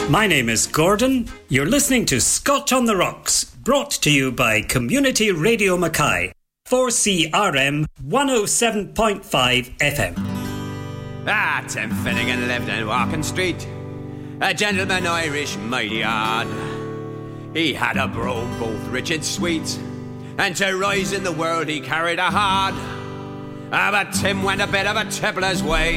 My name is Gordon. You're listening to Scotch on the Rocks, brought to you by Community Radio Mackay, 4CRM 107.5 FM. Tim Finnegan lived in Walking Street, a gentleman Irish mighty odd. He had a brogue both rich and sweet, and to rise in the world he carried a hard. But Tim went a bit of a tippler's way.